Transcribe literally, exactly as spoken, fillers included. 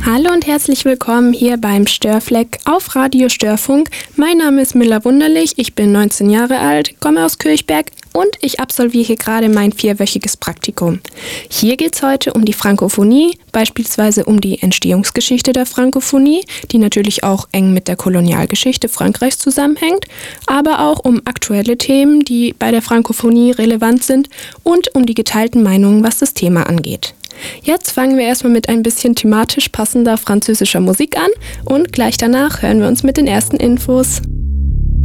Hallo und herzlich willkommen hier beim Störfleck auf Radio Störfunk. Mein Name ist Milla Wunderlich, ich bin neunzehn Jahre alt, komme aus Kirchberg und ich absolviere gerade mein vierwöchiges Praktikum. Hier geht es heute um die Frankophonie, beispielsweise um die Entstehungsgeschichte der Frankophonie, die natürlich auch eng mit der Kolonialgeschichte Frankreichs zusammenhängt, aber auch um aktuelle Themen, die bei der Frankophonie relevant sind und um die geteilten Meinungen, was das Thema angeht. Jetzt fangen wir erstmal mit ein bisschen thematisch passender französischer Musik an und gleich danach hören wir uns mit den ersten Infos.